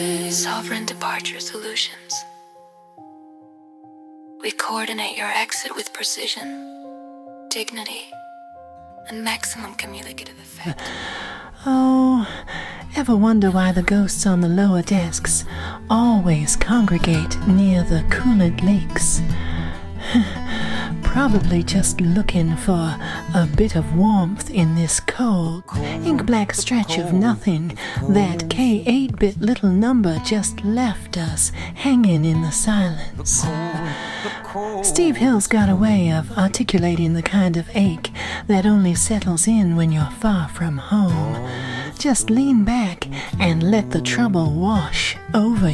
Sovereign Departure Solutions. We coordinate your exit with precision, dignity, and maximum communicative effect. Oh, ever wonder why the ghosts on the lower desks always congregate near the coolant lakes? Probably just looking for a bit of warmth in this cold, ink-black stretch of nothing that K8-bit little number just left us hanging in the silence. Steve Hill's got a way of articulating the kind of ache that only settles in when you're far from home. Just lean back and let the trouble wash over